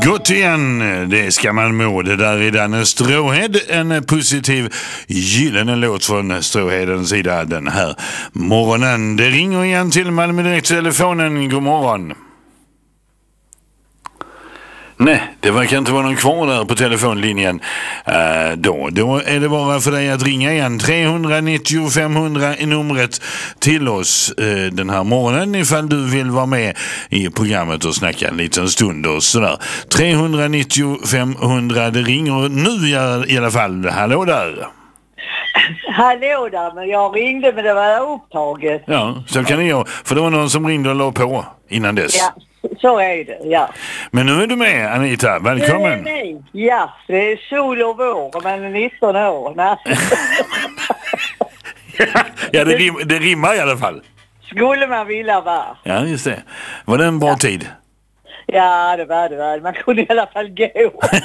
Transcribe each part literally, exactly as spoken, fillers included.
Gott igen, det ska man må. Det där är Danne Stråhed, en positiv gyllene låt från Stråhedens sida den här morgonen. Det ringer igen till Malmö Direkt-telefonen. God morgon. Nej, det verkar inte vara någon kvar där på telefonlinjen. Uh, då, då är det bara för dig att ringa igen. tre nittio fem hundra är numret till oss uh, den här morgonen ifall du vill vara med i programmet och snacka en liten stund och sådär. tre nittio fem hundra, det ringer nu i alla fall. Hallå där. Hallå där, men jag ringde men det var upptaget. Ja, så kan det gå. För det var någon som ringde och la på innan dess. Ja. Så är det, ja. Men nu är du med, Anita. Välkommen. Nej, nej. Ja, det är sol och vår, men nitton år. Nej. Ja, det, rim, det rimmar i alla fall. Skulle man vilja vara. Ja, just det. Var det en bra ja. tid? Ja, det var det. Var. Man kunde i alla fall gå.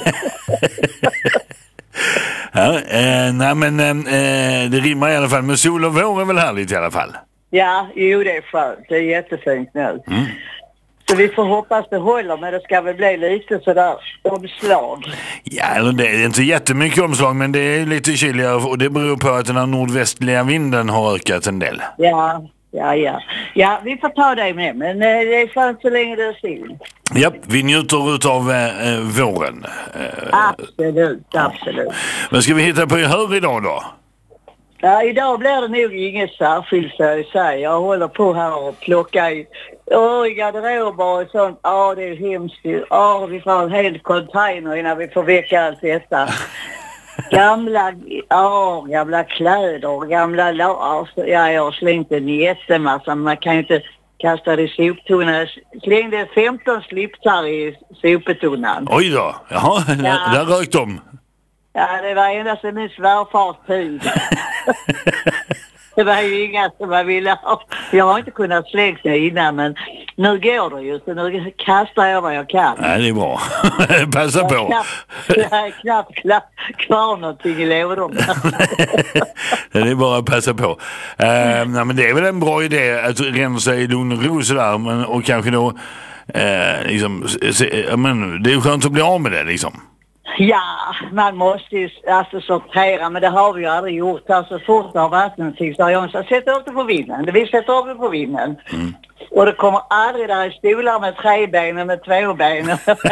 Ja, eh, nej men eh, det rimmar i alla fall. Men sol och vår är väl härligt i alla fall? Ja, jo det är skönt. Det är jättefint nu. Mm. Så vi får hoppas det håller, men det ska väl bli lite sådär omslag. Ja, eller det är inte jättemycket omslag, men det är lite kyligare och det beror på att den här nordvästliga vinden har ökat en del. Ja, ja, ja. Ja, vi får ta dig med, men det är skönt så länge det är sol. Ja, vi njuter utav äh, våren. Äh, absolut, absolut. Men ska vi hitta på hör idag då? Ja, idag blir det nog inget särskilt så att säga. Jag håller på här och plockar i Åh, i garderober och sånt. Ja, det är hemskt. Ja, vi får en hel container innan vi får väcka allt detta. Gamla, ja, gamla kläder, gamla la... Ja, jag har slängt en jättemassa. Man kan ju inte kasta det i soptunnan. Jag slängde femton slipsar i soptunnan. Oj då. Jaha, ja. där, där rökt de. Ja, det var endast en min svärfars tid. Det var ju inga som man ville ha. Jag har inte kunnat slänga sig innan, men nu går det ju. Så nu kastar jag vad jag kan. Nej, det är bra. Passa på. Jag har knappt, knappt kvar någonting i lådan. Det är bara att passa på. Uh, nej, men det är väl en bra idé att rensa i lugn och ro sådär. Men, och kanske då, uh, liksom, se, men det är skönt att bli av med det liksom. Ja, man måste ju alltså sortera, men det har vi ju aldrig gjort. Alltså fort det har varit någonting så har jag sagt, sätt upp det på vinden. Vi sätter upp det på vinden. Mm. Och det kommer aldrig där i stolar med tre ben och med två ben.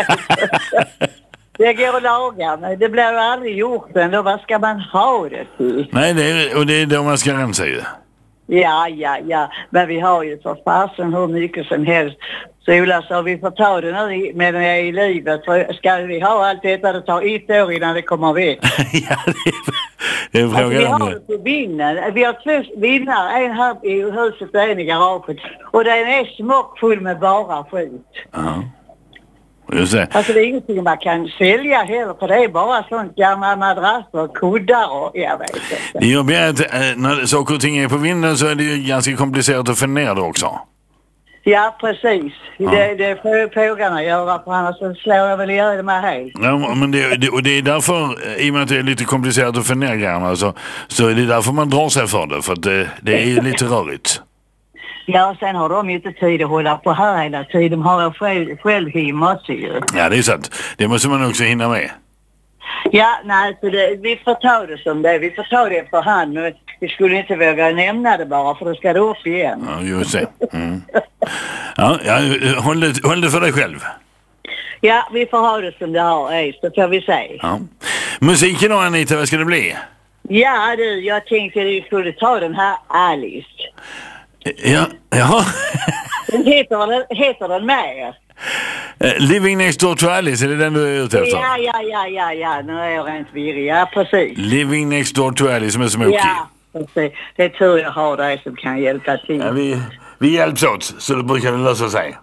Det går att laga, men det blir ju aldrig gjort ändå. Vad ska man ha det till? Nej, det är, och det är då man ska rensa ju. Ja, ja, ja. Men vi har ju för fasen hur mycket som helst. Sola, så vi får ta det nu med den i livet. För ska vi ha allt detta, det tar ett år innan det kommer väck. Ja, det är, det är frågan. Alltså, vi har det på vinden. Vi har två vinnar, en här i huset och en i garaget. Och den är smockfull med bara skit. Ja. Just det. Alltså det är ingenting man kan sälja heller, för det är bara sånt gamla madrasser och kuddar och jag vet inte. Det är jobbigt att äh, när saker och ting är på vinden så är det ju ganska komplicerat att få ner det också. Ja, precis. Ja. Det, det får frågan att göra, för annars så slår jag väl göra det med helt. Ja, men det, det, och det är därför, i och med att det är lite komplicerat att få ner grejerna, så, så är det därför man drar sig för det, för att det, det är ju lite rörigt. Ja, sen har de ju inte tid att hålla på här hela tiden. De har själv, själv hemma ju. Ja, det är sant. Det måste man också hinna med. Ja, nej, så det, vi får ta det som det. Vi får ta det för hand. Men vi skulle inte våga nämna det bara, för då ska det upp igen. Ja, just det. Mm. Ja, ja, håll det, håll det för dig själv. Ja, vi får ha det som det har är, så får vi se. Ja. Musiken då, Anita, vad ska det bli? Ja, du, jag tänkte att vi skulle ta den här Alice. Ja, ja. Heter den, heter den med? Uh, Living Next Door to Alice, är det den du är ute efter? Ja, ja, ja, ja, ja, nu är jag rent virrig, ja, precis. Living Next Door to Alice som är som är okej. Ja, precis. Det är tur jag har dig som kan hjälpa till. Ja, vi, vi hjälps åt, så det brukar det lösa sig.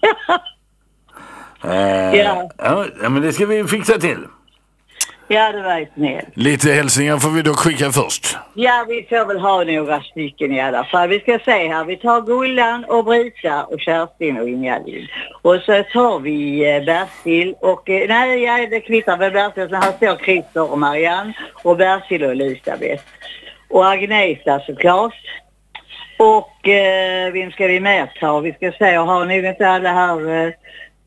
uh, ja. ja. Men det ska vi fixa till. Ja, det vet ni. Lite hälsningar får vi dock skicka först. Ja, vi får väl ha några stycken i alla fall. Vi ska se här. Vi tar Gullan och Brita och Kerstin och Inga-Lill. Och så tar vi eh, Bertil och... Eh, nej, ja, det kvittar med Bertil. Så här står Christer och Marianne och Bertil och Elisabeth. Och Agneta såklart. Och eh, vem ska vi mer ta? Vi ska se, och har nog inte alla här... Eh,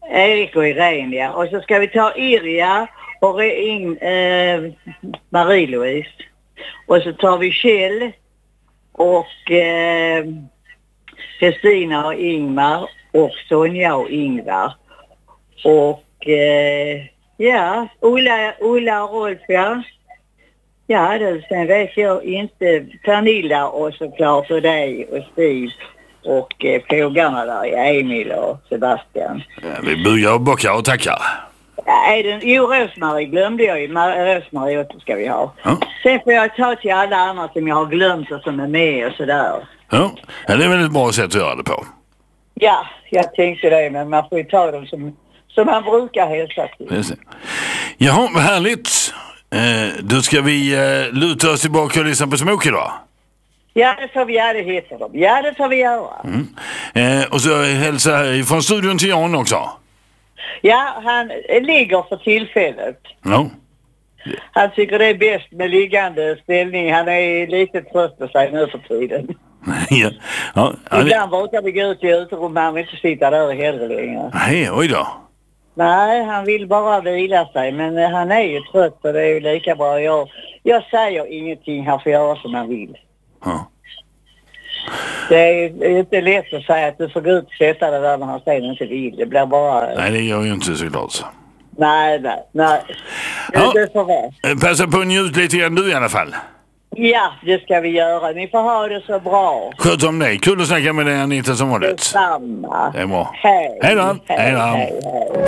Erik och Irene, ja. Och så ska vi ta Irja och in, eh, Marie-Louise. Och så tar vi Kjell och eh, Kristina och Ingmar och Sonja och Ingvar. Och eh, ja, Ulla, Ulla och Rolf, ja. Ja, det, sen vet jag inte. Pernilla och såklart och dig och Steve och eh, plågarna där, Emil och Sebastian. Ja, vi bugar och bockar och tackar. Ja, är det, jo, Rosmarie glömde jag ju. Rosmarie också ska vi ha. Ja. Sen får jag ta till alla andra som jag har glömt och som är med och sådär. Ja, ja, det är väl ett bra sätt att göra det på. Ja, jag tänkte det, men man får ju ta dem som, som man brukar hälsa till. Jaha, vad härligt. Eh, då ska vi eh, luta oss tillbaka och lyssna på Smokey då. Ja, det får vi göra, det heter de. Ja, det får vi göra. Mm. Eh, och så hälsa från studion till Jan också. Ja, han ligger för tillfället. No. Han tycker det är bäst med liggande ställning. Han är lite trött på sig nu för tiden. ja. Ja, Ibland brukar vi gå ut i uterum, men han vill inte sitta där i hellre längre. Nej, oj då. Nej, han vill bara vila sig, men han är ju trött och det är ju lika bra. Jag, jag säger ingenting, han får göra som han vill. Ja. Det är inte lätt att säga att du får gå ut och sätta det där när han säger inte vill. Det blir bara... Nej, det gör ju inte såklart. Nej, nej, nej. Ja. Det får vara. Passa på att njut lite grann du i alla fall. Ja, det ska vi göra. Ni får ha det så bra. Sköt om dig. Kul att snacka med dig, Anita, som vanligt. Detsamma. Det är bra. Hej. Hej då. Hej då. Hej, hej.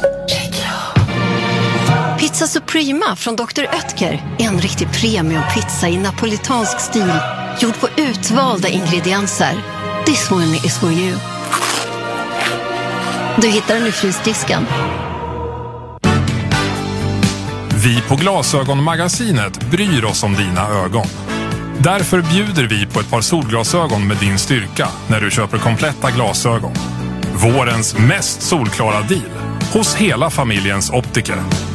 Pizza Suprema från doktor Oetker. En riktig premiumpizza i napolitansk stil. Gjord på utvalda ingredienser. This one is for you. Du hittar den i frysdisken. Vi på Glasögonmagasinet bryr oss om dina ögon. Därför bjuder vi på ett par solglasögon med din styrka när du köper kompletta glasögon. Vårens mest solklara deal hos hela familjens optiker.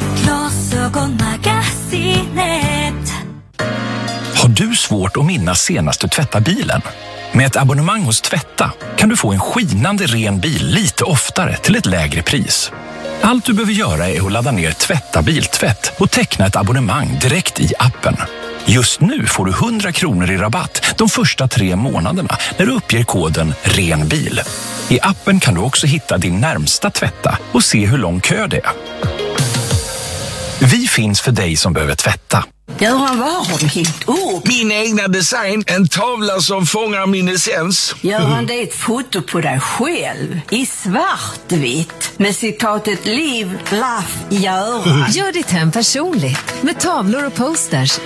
Glasögonmagasinet. Har du svårt att minnas senast du tvättade bilen? Med ett abonnemang hos Tvätta kan du få en skinande ren bil lite oftare till ett lägre pris. Allt du behöver göra är att ladda ner Tvätta biltvätt och teckna ett abonnemang direkt i appen. Just nu får du hundra kronor i rabatt de första tre månaderna när du uppger koden RENBIL. I appen kan du också hitta din närmsta Tvätta och se hur lång kö det är. Vi finns för dig som behöver tvätta. Göran, vad har du hit upp? Min egna design, en tavla som fångar min essens. Göran, det är ett foto på dig själv i svartvitt med citatet Liv, Laugh, Göran. Gör ditt hem personligt med tavlor och posters